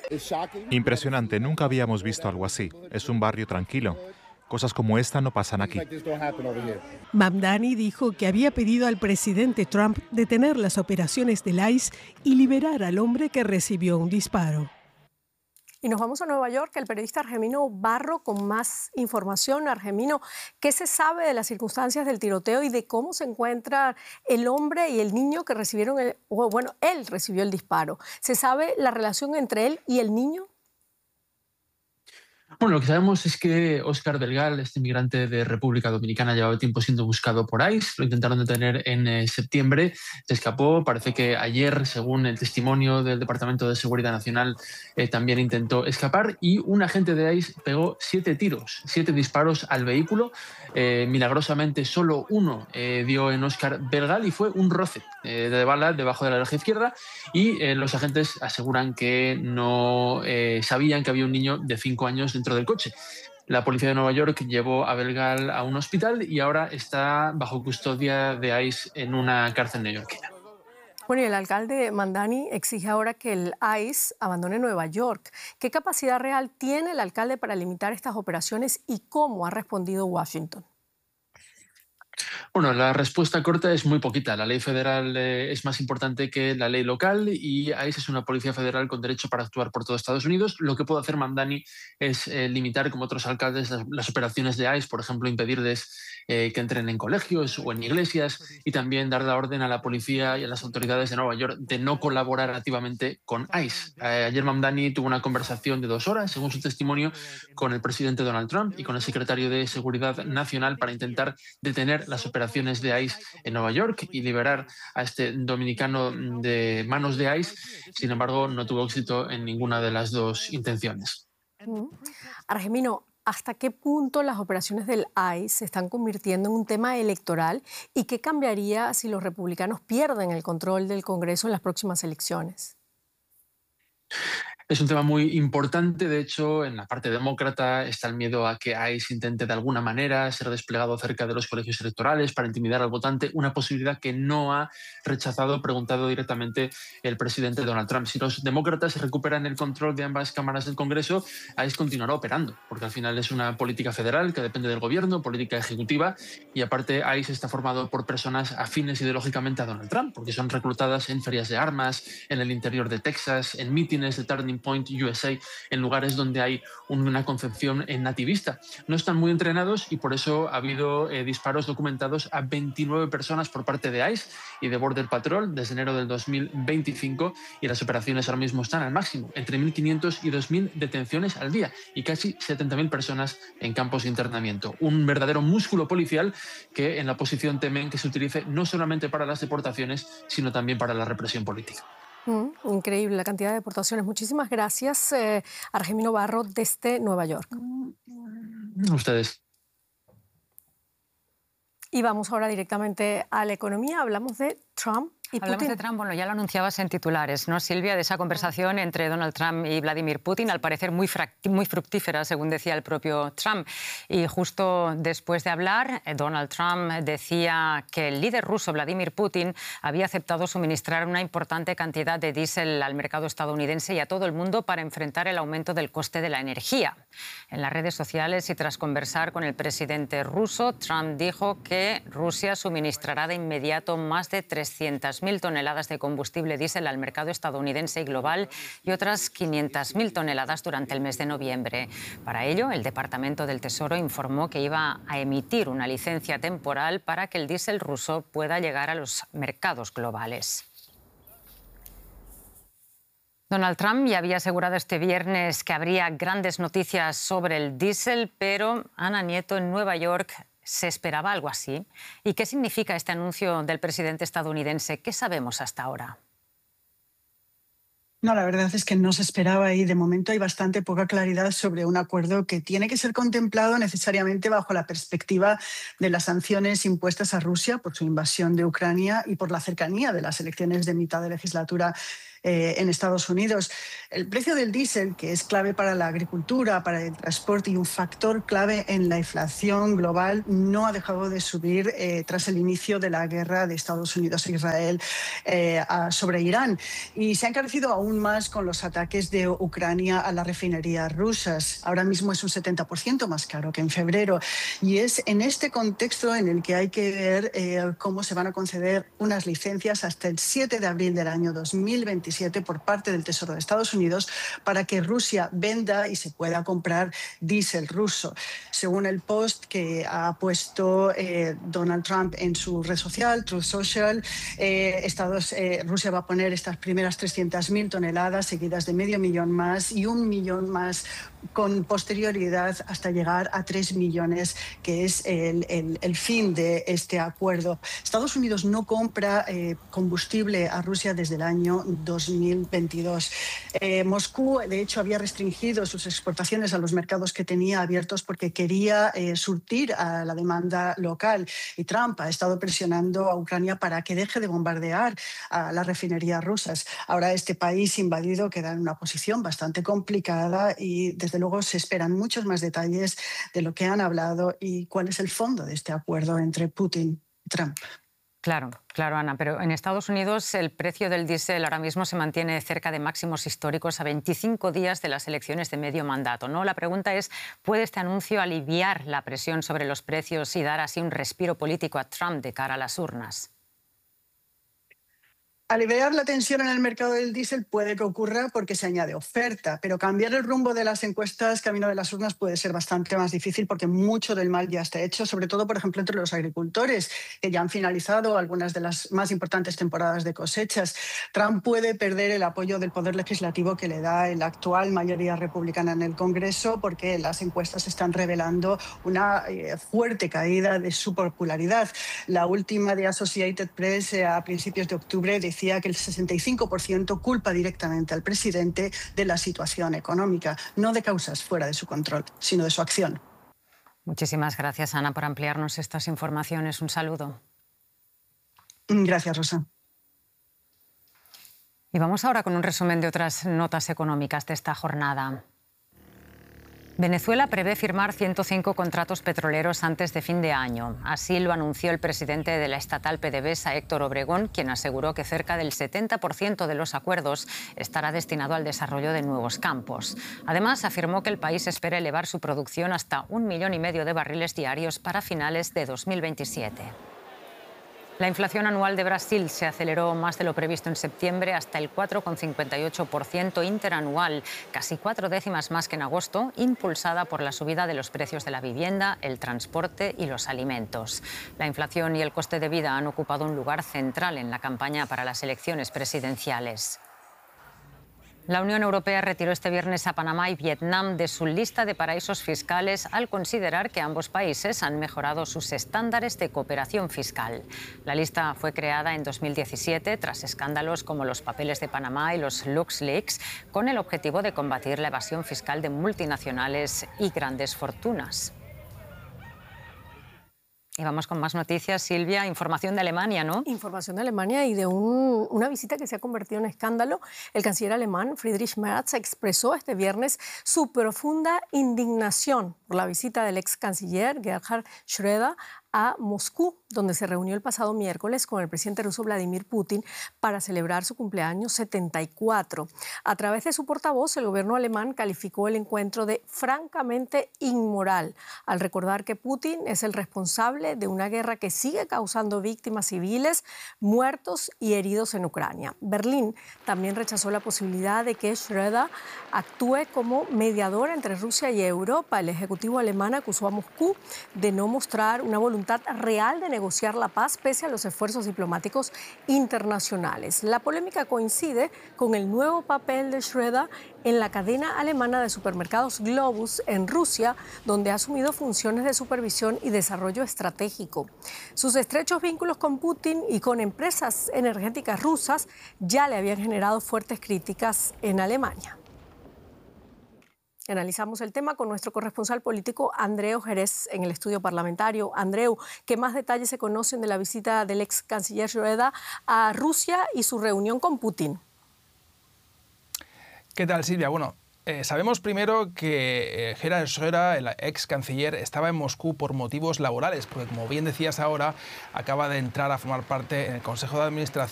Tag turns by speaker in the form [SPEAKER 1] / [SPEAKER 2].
[SPEAKER 1] Impresionante, nunca habíamos visto algo así. Es un barrio tranquilo. Cosas como esta no pasan aquí.
[SPEAKER 2] Mamdani dijo que había pedido al presidente Trump detener las operaciones del ICE y liberar al hombre que recibió un disparo.
[SPEAKER 3] Y nos vamos a Nueva York, el periodista Argemino Barro con más información. Argemino, ¿qué se sabe de las circunstancias del tiroteo y de cómo se encuentra el hombre y el niño que recibieron él recibió el disparo? ¿Se sabe la relación entre él y el niño?
[SPEAKER 4] Bueno, lo que sabemos es que Óscar Belgal, este inmigrante de República Dominicana, llevaba tiempo siendo buscado por ICE. Lo intentaron detener en septiembre, se escapó. Parece que ayer, según el testimonio del Departamento de Seguridad Nacional, también intentó escapar. Y un agente de ICE pegó 7 tiros, 7 disparos al vehículo. Milagrosamente, solo uno dio en Óscar Belgal y fue un roce de bala debajo de la oreja izquierda. Y los agentes aseguran que no sabían que había un niño de 5 años dentro del coche. La policía de Nueva York llevó a Belgal a un hospital y ahora está bajo custodia de ICE en una cárcel neoyorquina.
[SPEAKER 3] Bueno, y el alcalde Mamdani exige ahora que el ICE abandone Nueva York. ¿Qué capacidad real tiene el alcalde para limitar estas operaciones y cómo ha respondido Washington?
[SPEAKER 4] Bueno, la respuesta corta es muy poquita. La ley federal es más importante que la ley local y ICE es una policía federal con derecho para actuar por todo Estados Unidos. Lo que puede hacer Mamdani es limitar, como otros alcaldes, las operaciones de ICE, por ejemplo, impedirles que entren en colegios o en iglesias y también dar la orden a la policía y a las autoridades de Nueva York de no colaborar activamente con ICE. Ayer Mamdani tuvo una conversación de 2 horas, según su testimonio, con el presidente Donald Trump y con el secretario de Seguridad Nacional para intentar detener las operaciones de ICE en Nueva York y liberar a este dominicano de manos de ICE. Sin embargo, no tuvo éxito en ninguna de las dos intenciones.
[SPEAKER 3] Argemino, ¿hasta qué punto las operaciones del ICE se están convirtiendo en un tema electoral y qué cambiaría si los republicanos pierden el control del Congreso en las próximas elecciones?
[SPEAKER 4] Es un tema muy importante. De hecho, en la parte demócrata está el miedo a que ICE intente de alguna manera ser desplegado cerca de los colegios electorales para intimidar al votante, una posibilidad que no ha rechazado, preguntado directamente el presidente Donald Trump. Si los demócratas recuperan el control de ambas cámaras del Congreso, ICE continuará operando, porque al final es una política federal que depende del gobierno, política ejecutiva, y aparte ICE está formado por personas afines ideológicamente a Donald Trump, porque son reclutadas en ferias de armas, en el interior de Texas, en mítines de Turning Point USA, en lugares donde hay una concepción nativista. No están muy entrenados y por eso ha habido disparos documentados a 29 personas por parte de ICE y de Border Patrol desde enero del 2025 y las operaciones ahora mismo están al máximo, entre 1.500 y 2.000 detenciones al día y casi 70.000 personas en campos de internamiento. Un verdadero músculo policial que en la oposición temen que se utilice no solamente para las deportaciones, sino también para la represión política.
[SPEAKER 3] Increíble la cantidad de deportaciones. Muchísimas gracias, Argemino Barro, desde Nueva York.
[SPEAKER 4] A ustedes.
[SPEAKER 3] Y vamos ahora directamente a la economía. Hablamos de Trump y
[SPEAKER 5] Hablamos
[SPEAKER 3] Putin.
[SPEAKER 5] de Trump, bueno, ya lo anunciabas en titulares, ¿no, Silvia? De esa conversación entre Donald Trump y Vladimir Putin, al parecer muy fructífera, según decía el propio Trump. Y justo después de hablar, Donald Trump decía que el líder ruso, Vladimir Putin, había aceptado suministrar una importante cantidad de diésel al mercado estadounidense y a todo el mundo para enfrentar el aumento del coste de la energía. En las redes sociales y tras conversar con el presidente ruso, Trump dijo que Rusia suministrará de inmediato más de 300.000 toneladas de combustible diésel al mercado estadounidense y global y otras 500.000 toneladas durante el mes de noviembre. Para ello, el Departamento del Tesoro informó que iba a emitir una licencia temporal para que el diésel ruso pueda llegar a los mercados globales. Donald Trump ya había asegurado este viernes que habría grandes noticias sobre el diésel, pero Ana Nieto, en Nueva York, ¿se esperaba algo así? ¿Y qué significa este anuncio del presidente estadounidense? ¿Qué sabemos hasta ahora?
[SPEAKER 6] No, la verdad es que no se esperaba y de momento hay bastante poca claridad sobre un acuerdo que tiene que ser contemplado necesariamente bajo la perspectiva de las sanciones impuestas a Rusia por su invasión de Ucrania y por la cercanía de las elecciones de mitad de legislatura en Estados Unidos. El precio del diésel, que es clave para la agricultura, para el transporte y un factor clave en la inflación global, no ha dejado de subir tras el inicio de la guerra de Estados Unidos e Israel sobre Irán. Y se ha encarecido aún más con los ataques de Ucrania a las refinerías rusas. Ahora mismo es un 70% más caro que en febrero. Y es en este contexto en el que hay que ver cómo se van a conceder unas licencias hasta el 7 de abril del año 2027 por parte del Tesoro de Estados Unidos para que Rusia venda y se pueda comprar diésel ruso. Según el post que ha puesto Donald Trump en su red social, Truth Social, Rusia va a poner estas primeras 300.000 toneladas seguidas de 500.000 más y 1 millón más con posterioridad hasta llegar a 3 millones, que es el fin de este acuerdo. Estados Unidos no compra combustible a Rusia desde el año 2022. Moscú, de hecho, había restringido sus exportaciones a los mercados que tenía abiertos porque quería surtir a la demanda local. Y Trump ha estado presionando a Ucrania para que deje de bombardear a las refinerías rusas. Ahora este país invadido queda en una posición bastante complicada y desde luego se esperan muchos más detalles de lo que han hablado y cuál es el fondo de este acuerdo entre Putin y Trump.
[SPEAKER 5] Claro, Ana, pero en Estados Unidos el precio del diésel ahora mismo se mantiene cerca de máximos históricos a 25 días de las elecciones de medio mandato, ¿no? La pregunta es, ¿puede este anuncio aliviar la presión sobre los precios y dar así un respiro político a Trump de cara a las urnas?
[SPEAKER 6] Aliviar la tensión en el mercado del diésel puede que ocurra porque se añade oferta, pero cambiar el rumbo de las encuestas camino de las urnas puede ser bastante más difícil porque mucho del mal ya está hecho, sobre todo, por ejemplo, entre los agricultores, que ya han finalizado algunas de las más importantes temporadas de cosechas. Trump puede perder el apoyo del poder legislativo que le da la actual mayoría republicana en el Congreso porque las encuestas están revelando una fuerte caída de su popularidad. La última de Associated Press a principios de octubre decía que el 65% culpa directamente al presidente de la situación económica, no de causas fuera de su control, sino de su acción.
[SPEAKER 5] Muchísimas gracias, Ana, por ampliarnos estas informaciones. Un saludo.
[SPEAKER 6] Gracias, Rosa.
[SPEAKER 5] Y vamos ahora con un resumen de otras notas económicas de esta jornada. Venezuela prevé firmar 105 contratos petroleros antes de fin de año. Así lo anunció el presidente de la estatal PDVSA, Héctor Obregón, quien aseguró que cerca del 70% de los acuerdos estará destinado al desarrollo de nuevos campos. Además, afirmó que el país espera elevar su producción hasta 1,5 millones de barriles diarios para finales de 2027. La inflación anual de Brasil se aceleró más de lo previsto en septiembre hasta el 4,58% interanual, casi 4 décimas más que en agosto, impulsada por la subida de los precios de la vivienda, el transporte y los alimentos. La inflación y el coste de vida han ocupado un lugar central en la campaña para las elecciones presidenciales. La Unión Europea retiró este viernes a Panamá y Vietnam de su lista de paraísos fiscales al considerar que ambos países han mejorado sus estándares de cooperación fiscal. La lista fue creada en 2017 tras escándalos como los papeles de Panamá y los LuxLeaks, con el objetivo de combatir la evasión fiscal de multinacionales y grandes fortunas. Y vamos con más noticias, Silvia. Información de Alemania, ¿no?
[SPEAKER 3] Información de Alemania y de una visita que se ha convertido en escándalo. El canciller alemán Friedrich Merz expresó este viernes su profunda indignación por la visita del ex canciller Gerhard Schröder a Moscú, donde se reunió el pasado miércoles con el presidente ruso Vladimir Putin para celebrar su cumpleaños 74. A través de su portavoz, el gobierno alemán calificó el encuentro de francamente inmoral, al recordar que Putin es el responsable de una guerra que sigue causando víctimas civiles, muertos y heridos en Ucrania. Berlín también rechazó la posibilidad de que Schröder actúe como mediador entre Rusia y Europa. El ejecutivo alemán acusó a Moscú de no mostrar una voluntad real de negociar la paz pese a los esfuerzos diplomáticos internacionales. La polémica coincide con el nuevo papel de Schröder en la cadena alemana de supermercados Globus en Rusia, donde ha asumido funciones de supervisión y desarrollo estratégico. Sus estrechos vínculos con Putin y con empresas energéticas rusas ya le habían generado fuertes críticas en Alemania. Analizamos el tema con nuestro corresponsal político Andreu Jerez en el estudio parlamentario. Andreu, ¿qué más detalles se conocen de la visita del ex canciller Schröder a Rusia y su reunión con Putin?
[SPEAKER 7] ¿Qué tal, Silvia? Bueno, sabemos primero que Gerhard Schröder, el ex canciller, estaba en Moscú por motivos laborales, porque como bien decías ahora, acaba de entrar a formar parte en el Consejo de Administración